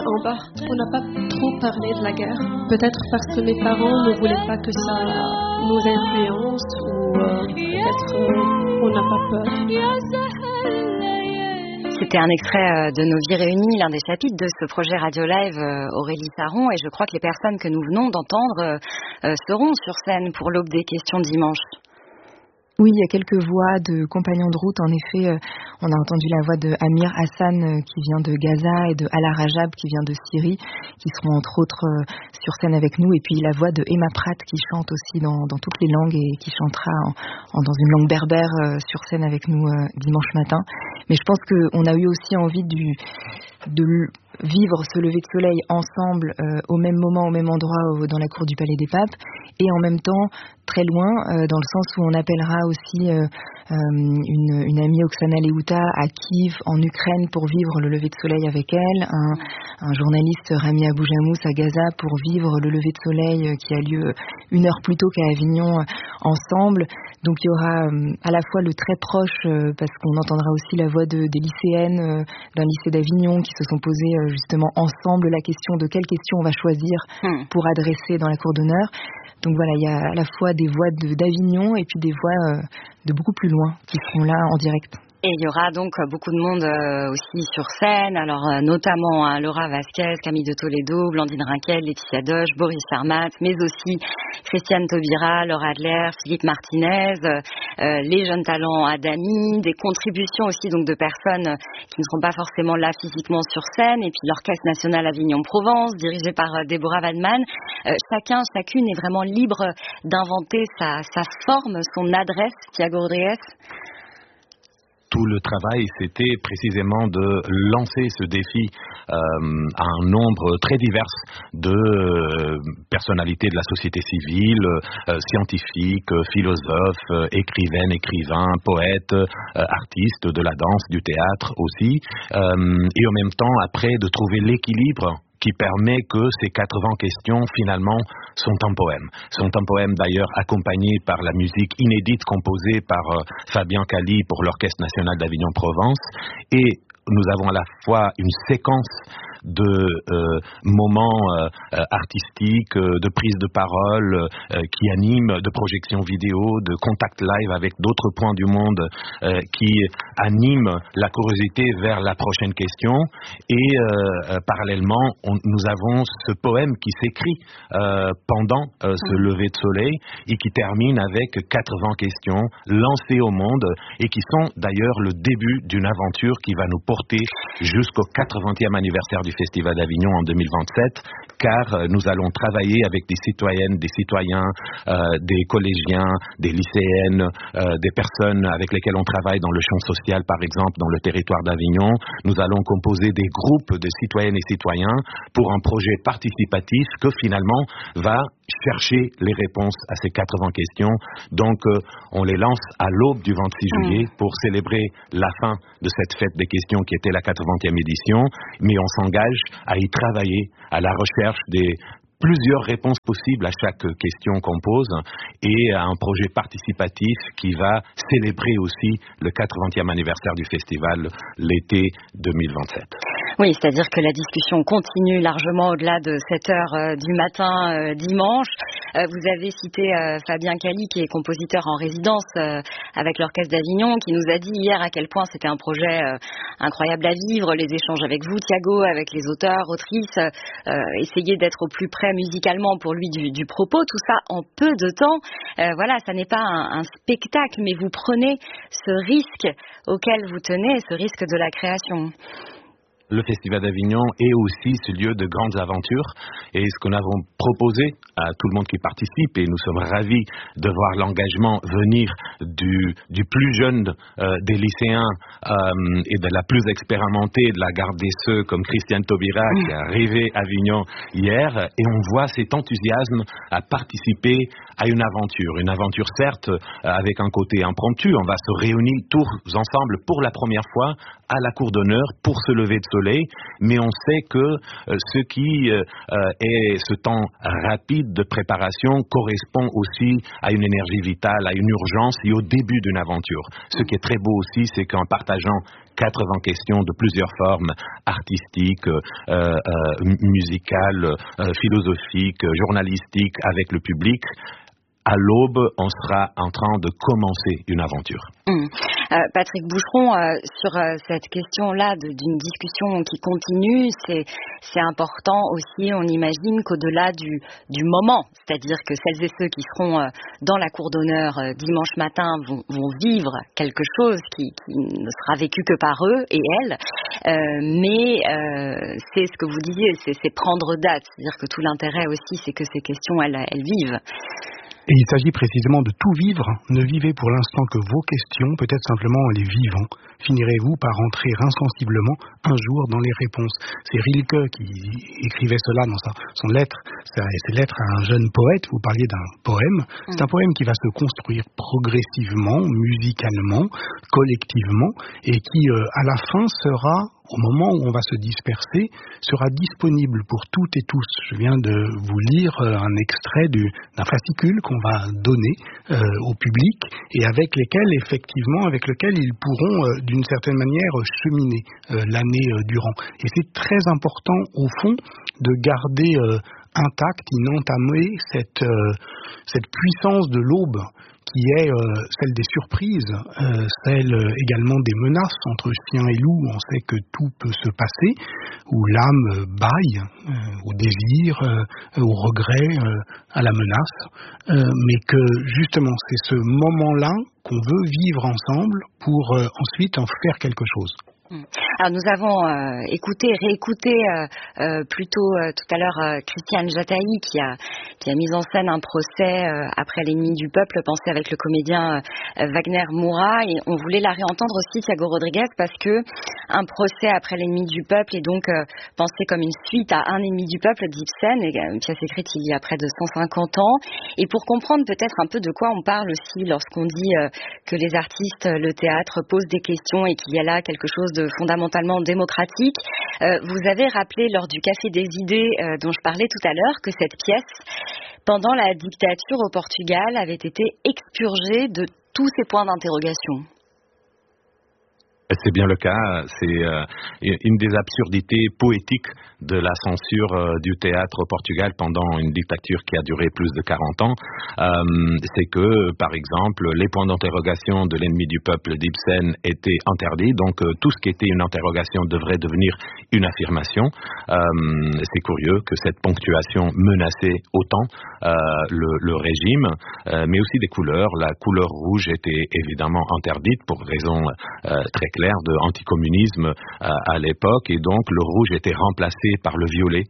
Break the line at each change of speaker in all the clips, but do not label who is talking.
en bas, on n'a pas trop parlé de la guerre. Peut-être parce que mes parents ne voulaient pas que ça nous influence ou peut-être on n'a pas peur.
C'était un extrait de Nos vies réunies, l'un des chapitres de ce projet Radio Live Aurélie Saron, et je crois que les personnes que nous venons d'entendre seront sur scène pour l'aube des questions dimanche.
Oui, il y a quelques voix de compagnons de route. En effet, on a entendu la voix de Amir Hassan qui vient de Gaza et de Ala Rajab qui vient de Syrie, qui seront entre autres sur scène avec nous. Et puis la voix de Emma Pratt qui chante aussi dans toutes les langues et qui chantera dans une langue berbère sur scène avec nous dimanche matin. Mais je pense qu'on a eu aussi envie de vivre ce lever de soleil ensemble au même moment, au même endroit dans la cour du Palais des Papes, et en même temps très loin, dans le sens où on appellera aussi une amie Oksana Leuta à Kiev en Ukraine pour vivre le lever de soleil avec elle, un journaliste Rami Aboujamous à Gaza pour vivre le lever de soleil qui a lieu 1 heure plus tôt qu'à Avignon ensemble. Donc il y aura à la fois le très proche parce qu'on entendra aussi la voix des lycéennes d'un lycée d'Avignon qui se sont posées justement ensemble la question de quelle question on va choisir pour adresser dans la cour d'honneur. Donc voilà, il y a à la fois des voix d'Avignon et puis des voix de beaucoup plus loin qui seront là en direct.
Et il y aura donc beaucoup de monde aussi sur scène, alors notamment Laura Vasquez, Camille de Toledo, Blandine Rinquel, Laetitia Doche, Boris Fermat, mais aussi Christiane Taubira, Laura Adler, Philippe Martinez, les jeunes talents Adami, des contributions aussi donc de personnes qui ne seront pas forcément là physiquement sur scène, et puis l'Orchestre National Avignon-Provence, dirigé par Déborah Vadman. Chacune est vraiment libre d'inventer sa forme, son adresse, Thiago Rodriguez.
Tout le travail, c'était précisément de lancer ce défi à un nombre très divers de personnalités de la société civile, scientifiques, philosophes, écrivains, poètes, artistes de la danse, du théâtre aussi, et en même temps, après, de trouver l'équilibre qui permet que ces 80 questions, finalement, sont un poème d'ailleurs accompagné par la musique inédite composée par Fabien Cali pour l'Orchestre National d'Avignon-Provence. Et nous avons à la fois une séquence de moments artistiques, de prise de parole qui animent, de projections vidéo, de contact live avec d'autres points du monde qui animent la curiosité vers la prochaine question. Et parallèlement, nous avons ce poème qui s'écrit pendant ce lever de soleil et qui termine avec 80 questions lancées au monde et qui sont d'ailleurs le début d'une aventure qui va nous porter jusqu'au 80e anniversaire du Festival d'Avignon en 2027, car nous allons travailler avec des citoyennes, des citoyens, des collégiens, des lycéennes, des personnes avec lesquelles on travaille dans le champ social, par exemple, dans le territoire d'Avignon. Nous allons composer des groupes de citoyennes et citoyens pour un projet participatif que finalement va chercher les réponses à ces 80 questions. Donc, on les lance à l'aube du 26 juillet pour célébrer la fin de cette fête des questions qui était la 80e édition, mais on s'engage à y travailler à la recherche des plusieurs réponses possibles à chaque question qu'on pose et à un projet participatif qui va célébrer aussi le 80e anniversaire du festival l'été 2027.
Oui, c'est-à-dire que la discussion continue largement au-delà de 7 heures du matin dimanche. Vous avez cité Fabien Cali, qui est compositeur en résidence avec l'Orchestre d'Avignon, qui nous a dit hier à quel point c'était un projet incroyable à vivre, les échanges avec vous, Thiago, avec les auteurs, autrices, essayer d'être au plus près musicalement pour lui du propos, tout ça en peu de temps. Voilà, ça n'est pas un spectacle, mais vous prenez ce risque auquel vous tenez, ce risque de la création.
Le Festival d'Avignon est aussi ce lieu de grandes aventures et ce que nous avons proposé à tout le monde qui participe, et nous sommes ravis de voir l'engagement venir du plus jeune des lycéens et de la plus expérimentée de la garde des Sceaux comme Christiane Taubira qui est arrivée à Avignon hier, et on voit cet enthousiasme à participer à une aventure certes avec un côté impromptu. On va se réunir tous ensemble pour la première fois à la cour d'honneur pour se lever de soleil, mais on sait que ce qui est ce temps rapide de préparation correspond aussi à une énergie vitale, à une urgence et au début d'une aventure. Ce qui est très beau aussi, c'est qu'en partageant 80 questions de plusieurs formes artistiques, musicales, philosophiques, journalistiques avec le public. À l'aube, on sera en train de commencer une aventure.
Patrick Boucheron, sur cette question-là d'une discussion qui continue, c'est important aussi, on imagine qu'au-delà du moment, c'est-à-dire que celles et ceux qui seront dans la cour d'honneur dimanche matin vont vivre quelque chose qui ne sera vécu que par eux et elles, mais c'est ce que vous disiez, c'est prendre date, c'est-à-dire que tout l'intérêt aussi, c'est que ces questions, elles vivent.
Et il s'agit précisément de tout vivre. Ne vivez pour l'instant que vos questions, peut-être simplement en les vivant. Finirez-vous par entrer insensiblement un jour dans les réponses. C'est Rilke qui écrivait cela dans son lettre. C'est lettre à un jeune poète. Vous parliez d'un poème. C'est un poème qui va se construire progressivement, musicalement, collectivement, et qui, à la fin, sera, au moment où on va se disperser, sera disponible pour toutes et tous. Je viens de vous lire un extrait d'un fascicule qu'on va donner au public et avec lequel ils pourront d'une certaine manière cheminer l'année durant. Et c'est très important au fond de garder intacte, inentamée cette puissance de l'aube qui est celle des surprises, celle également des menaces. Entre chien et loup, on sait que tout peut se passer, où l'âme bâille au désir, au regret, à la menace, mais que justement c'est ce moment-là qu'on veut vivre ensemble pour ensuite en faire quelque chose.
Alors nous avons réécouté plutôt tout à l'heure Christiane Jataï qui a mis en scène un procès après l'ennemi du peuple pensé avec le comédien Wagner Moura, et on voulait la réentendre aussi, Thiago Rodriguez, parce que un procès après l'ennemi du peuple est donc pensé comme une suite à Un ennemi du peuple d'Ibsen, une pièce écrite il y a près de 150 ans. Et pour comprendre peut-être un peu de quoi on parle aussi lorsqu'on dit que les artistes, le théâtre posent des questions et qu'il y a là quelque chose de fondamentalement démocratique, vous avez rappelé lors du Café des idées dont je parlais tout à l'heure que cette pièce, pendant la dictature au Portugal, avait été expurgée de tous ces points d'interrogation.
C'est bien le cas, c'est une des absurdités poétiques de la censure du théâtre au Portugal pendant une dictature qui a duré plus de 40 ans. C'est que, par exemple, les points d'interrogation de l'ennemi du peuple d'Ibsen étaient interdits, donc tout ce qui était une interrogation devrait devenir une affirmation. C'est curieux que cette ponctuation menaçait autant le régime, mais aussi des couleurs. La couleur rouge était évidemment interdite pour raison très claire de anticommunisme à l'époque, et donc le rouge était remplacé par le violet,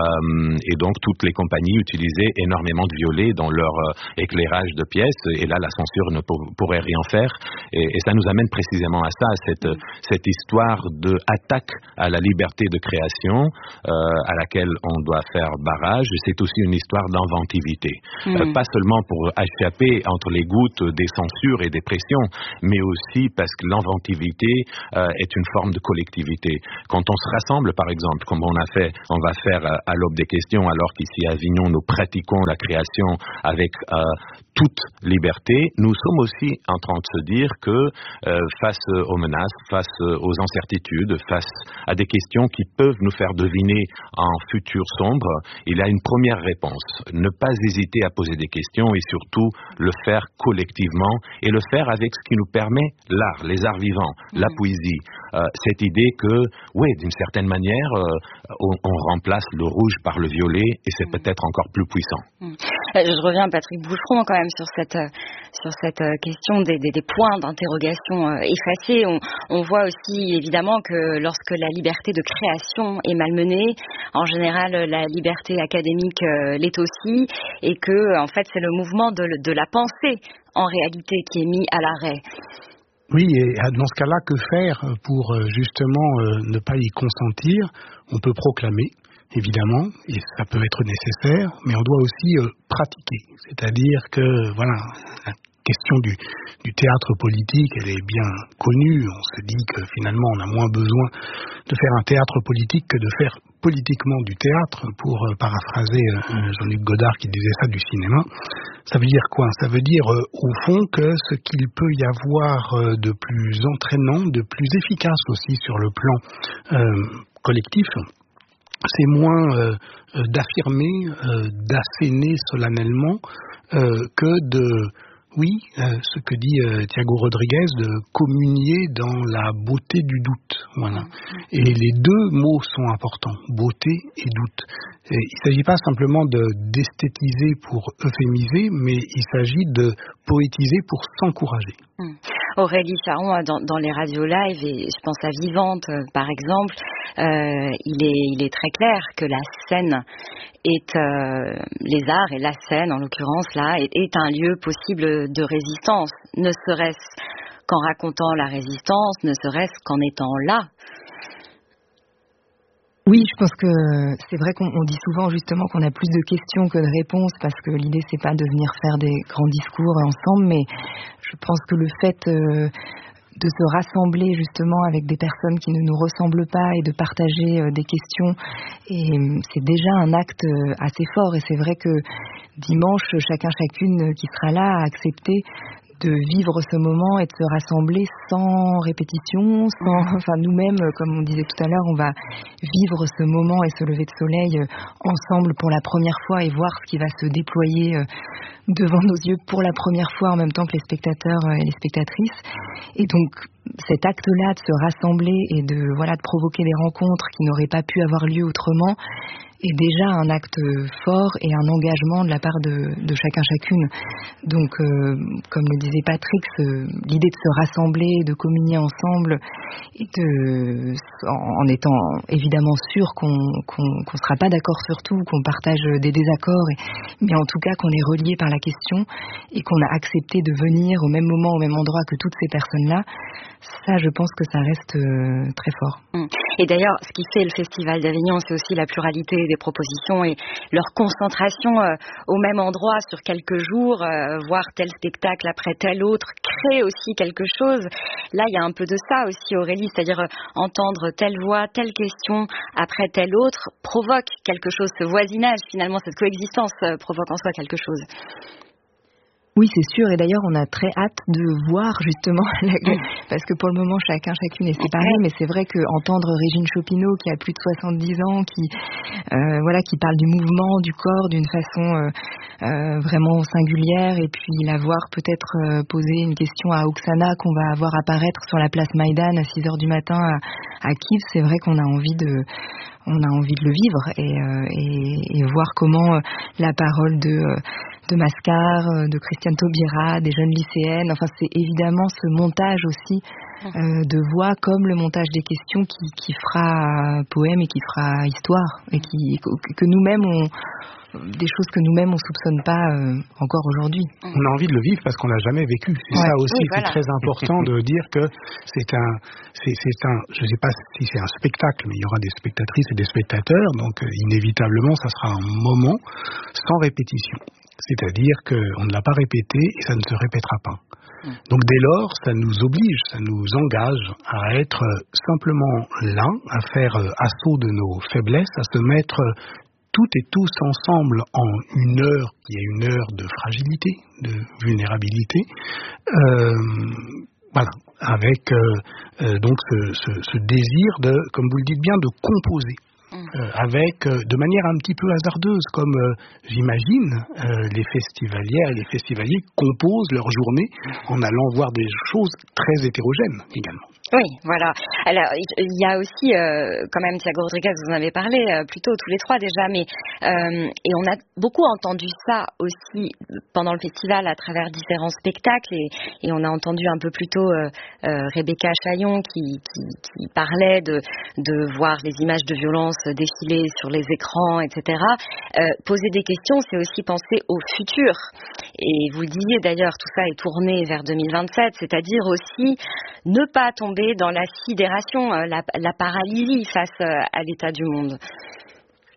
et donc toutes les compagnies utilisaient énormément de violet dans leur éclairage de pièces, et là la censure ne pourrait rien faire, et ça nous amène précisément à ça, cette histoire d'attaque à la liberté de création à laquelle on doit faire barrage. C'est aussi une histoire d'inventivité, pas seulement pour échapper entre les gouttes des censures et des pressions, mais aussi parce que l'inventivité est une forme de collectivité. Quand on se rassemble, par exemple, comme on va faire à l'aube des questions, alors qu'ici à Avignon, nous pratiquons la création avec toute liberté, nous sommes aussi en train de se dire que face aux menaces, face aux incertitudes, face à des questions qui peuvent nous faire deviner un futur sombre, il y a une première réponse. Ne pas hésiter à poser des questions et surtout le faire collectivement et le faire avec ce qui nous permet l'art, les arts vivants, la poésie. Cette idée que, oui, d'une certaine manière, on remplace le rouge par le violet et c'est peut-être encore plus puissant.
Je reviens, Patrick Boucheron, quand même sur cette question des points d'interrogation effacés. On voit aussi évidemment que lorsque la liberté de création est malmenée, en général la liberté académique l'est aussi, et que en fait c'est le mouvement de la pensée en réalité qui est mis à l'arrêt.
Oui, et dans ce cas-là, que faire pour justement ne pas y consentir? On peut proclamer, évidemment, et ça peut être nécessaire, mais on doit aussi pratiquer. C'est-à-dire que, voilà, la question du théâtre politique, elle est bien connue. On se dit que finalement, on a moins besoin de faire un théâtre politique que de faire politiquement du théâtre, pour paraphraser Jean-Luc Godard qui disait ça du cinéma. Ça veut dire quoi? Ça veut dire, au fond, que ce qu'il peut y avoir de plus entraînant, de plus efficace aussi sur le plan collectif, c'est moins d'affirmer, d'asséner solennellement que de... Oui, ce que dit Thiago Rodriguez, de communier dans la beauté du doute. Voilà. Et les deux mots sont importants, beauté et doute. Et il ne s'agit pas simplement d'esthétiser pour euphémiser, mais il s'agit de poétiser pour s'encourager.
Aurélie Charon, dans les radios live, et je pense à Vivante par exemple, il est très clair que la scène est les arts et la scène en l'occurrence là est un lieu possible de résistance, ne serait-ce qu'en racontant la résistance, ne serait-ce qu'en étant là.
Oui, je pense que c'est vrai qu'on dit souvent justement qu'on a plus de questions que de réponses, parce que l'idée c'est pas de venir faire des grands discours ensemble, mais je pense que le fait de se rassembler justement avec des personnes qui ne nous ressemblent pas et de partager des questions, et c'est déjà un acte assez fort. Et c'est vrai que dimanche, chacune qui sera là a accepté de vivre ce moment et de se rassembler sans répétition, enfin nous-mêmes, comme on disait tout à l'heure, on va vivre ce moment et ce lever de soleil ensemble pour la première fois et voir ce qui va se déployer devant nos yeux pour la première fois en même temps que les spectateurs et les spectatrices. Et donc cet acte-là de se rassembler et de provoquer des rencontres qui n'auraient pas pu avoir lieu autrement est déjà un acte fort et un engagement de la part de chacune. Donc, comme le disait Patrick, l'idée de se rassembler, de communier ensemble, et en étant évidemment sûr qu'on sera pas d'accord sur tout, qu'on partage des désaccords, mais en tout cas qu'on est relié par la question et qu'on a accepté de venir au même moment, au même endroit que toutes ces personnes-là. Ça, je pense que ça reste très fort.
Et d'ailleurs, ce qui fait le Festival d'Avignon, c'est aussi la pluralité des propositions et leur concentration au même endroit sur quelques jours, voir tel spectacle après tel autre, crée aussi quelque chose. Là, il y a un peu de ça aussi, Aurélie, c'est-à-dire entendre telle voix, telle question après telle autre provoque quelque chose. Ce voisinage, finalement, cette coexistence provoque en soi quelque chose.
Oui, c'est sûr. Et d'ailleurs, on a très hâte de voir justement, parce que pour le moment, chacune est séparée. Mais c'est vrai qu'entendre Régine Chopineau, qui a plus de 70 ans, qui parle du mouvement, du corps, d'une façon vraiment singulière, et puis la voir peut-être poser une question à Oksana qu'on va voir apparaître sur la place Maïdan à 6h du matin à Kiev, c'est vrai qu'on a envie de le vivre et voir comment la parole de Mascar, de Christiane Taubira, des jeunes lycéennes, enfin c'est évidemment ce montage aussi de voix comme le montage des questions qui fera poème et qui fera histoire et que nous-mêmes des choses que nous-mêmes on soupçonne pas encore aujourd'hui.
On a envie de le vivre parce qu'on l'a jamais vécu. C'est ça aussi qui est très important de dire que c'est un, je sais pas si c'est un spectacle, mais il y aura des spectatrices et des spectateurs, donc inévitablement ça sera un moment sans répétition. C'est-à-dire qu'on ne l'a pas répété et ça ne se répétera pas. Donc dès lors, ça nous oblige, ça nous engage à être simplement là, à faire assaut de nos faiblesses, à se mettre toutes et tous ensemble en une heure, qui est une heure de fragilité, de vulnérabilité, avec donc ce désir de, comme vous le dites bien, de composer. Avec de manière un petit peu hasardeuse, comme j'imagine les festivalières et les festivaliers composent leur journée en allant voir des choses très hétérogènes également.
Oui, voilà. Alors, il y a aussi, quand même, Thiago Rodriguez, vous en avez parlé plus tôt, tous les trois déjà, mais et on a beaucoup entendu ça aussi pendant le festival à travers différents spectacles, et on a entendu un peu plus tôt Rebecca Chaillon qui parlait de voir les images de violence défiler sur les écrans, etc. Poser des questions, c'est aussi penser au futur. Et vous le disiez d'ailleurs, tout ça est tourné vers 2027, c'est-à-dire aussi ne pas tomber dans la sidération, la paralysie face à l'état du monde.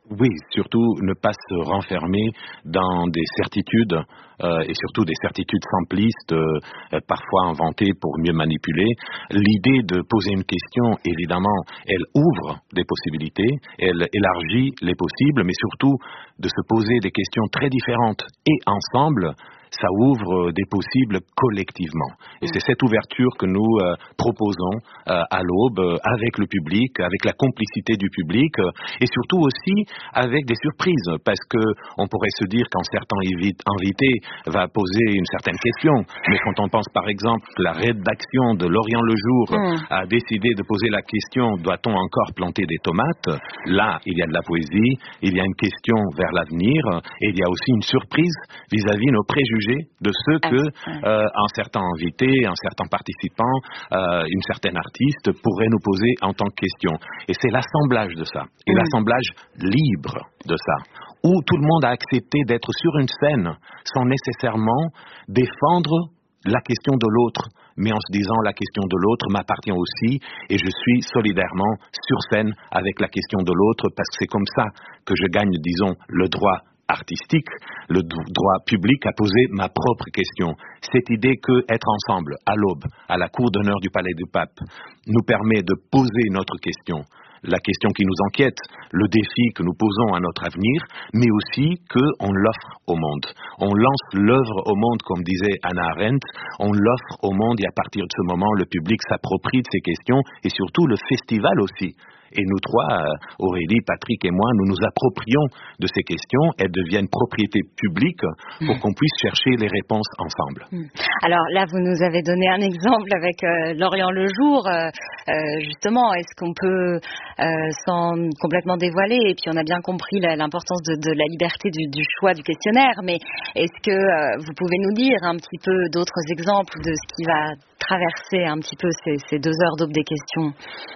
Oui, surtout ne pas se renfermer dans des certitudes et surtout des certitudes simplistes, parfois inventées pour mieux manipuler. L'idée de poser une question, évidemment, elle ouvre des possibilités, elle élargit les possibles, mais surtout de se poser des questions très différentes et ensemble, ça ouvre des possibles collectivement. Et c'est cette ouverture que nous proposons à l'Aube, avec le public, avec la complicité du public, et surtout aussi avec des surprises, parce que on pourrait se dire qu'un certain invité va poser une certaine question, mais quand on pense par exemple que la rédaction de L'Orient le Jour a décidé de poser la question, doit-on encore planter des tomates? Là, il y a de la poésie, il y a une question vers l'avenir, et il y a aussi une surprise vis-à-vis nos préjugés de ce que un certain invité, un certain participant, une certaine artiste pourrait nous poser en tant que question. Et c'est l'assemblage de ça, et l'assemblage libre de ça, où tout le monde a accepté d'être sur une scène sans nécessairement défendre la question de l'autre, mais en se disant la question de l'autre m'appartient aussi et je suis solidairement sur scène avec la question de l'autre parce que c'est comme ça que je gagne, disons, le droit artistique, le droit public à poser ma propre question. Cette idée que être ensemble, à l'Aube, à la cour d'honneur du Palais du Pape, nous permet de poser notre question, la question qui nous inquiète, le défi que nous posons à notre avenir, mais aussi qu'on l'offre au monde. On lance l'œuvre au monde, comme disait Hannah Arendt, on l'offre au monde et à partir de ce moment, le public s'approprie de ces questions et surtout le festival aussi. Et nous trois, Aurélie, Patrick et moi, nous nous approprions de ces questions. Elles deviennent propriété publique pour qu'on puisse chercher les réponses ensemble.
Alors là, vous nous avez donné un exemple avec L'Orient le Jour. Justement, est-ce qu'on peut, sans complètement dévoiler, et puis on a bien compris l'importance de la liberté du choix du questionnaire, mais est-ce que vous pouvez nous dire un petit peu d'autres exemples de ce qui va traverser un petit peu ces 2 heures d'Aube des questions?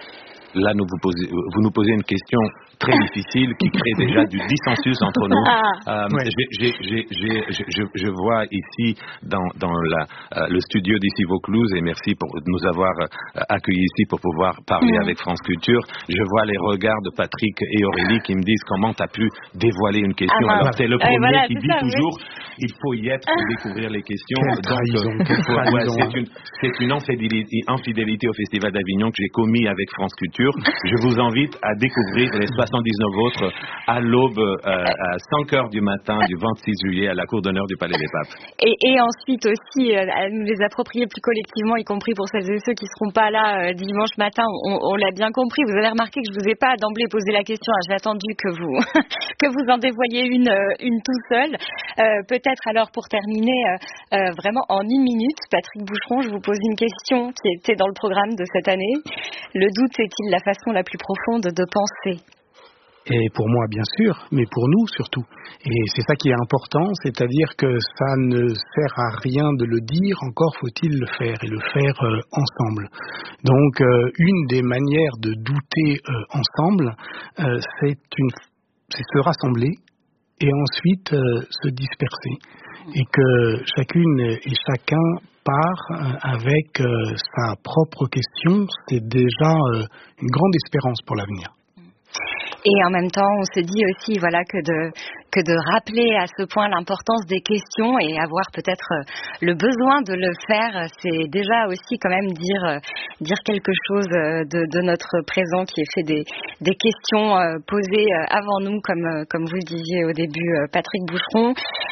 Là, vous nous posez une question très difficile qui crée déjà du dissensus entre nous. Je vois ici dans le studio d'ici Vaucluse, et merci pour nous avoir accueillis ici pour pouvoir parler avec France Culture. Je vois les regards de Patrick et Aurélie qui me disent comment tu as pu dévoiler une question. Alors c'est le premier qui dit toujours il faut y être pour découvrir les questions. C'est une infidélité au Festival d'Avignon que j'ai commis avec France Culture. Je vous invite à découvrir les 79 autres à l'Aube, à 5 heures du matin du 26 juillet à la cour d'honneur du Palais des Papes.
Et ensuite aussi, à nous les approprier plus collectivement, y compris pour celles et ceux qui ne seront pas là dimanche matin. On l'a bien compris. Vous avez remarqué que je ne vous ai pas d'emblée posé la question. J'ai attendu que vous en dévoiliez une tout seul. Peut-être alors pour terminer, vraiment en 1 minute, Patrick Boucheron, je vous pose une question qui était dans le programme de cette année. Le doute est-il la façon la plus profonde de penser?
Et pour moi, bien sûr, mais pour nous surtout. Et c'est ça qui est important, c'est-à-dire que ça ne sert à rien de le dire, encore faut-il le faire, et le faire ensemble. Donc, une des manières de douter ensemble, c'est se rassembler et ensuite se disperser. Et que chacune et chacun part avec sa propre question, c'est déjà une grande espérance pour l'avenir.
Et en même temps, on se dit aussi, voilà, que de rappeler à ce point l'importance des questions et avoir peut-être le besoin de le faire, c'est déjà aussi quand même dire quelque chose de notre présent qui est fait des questions posées avant nous, comme vous le disiez au début, Patrick Boucheron.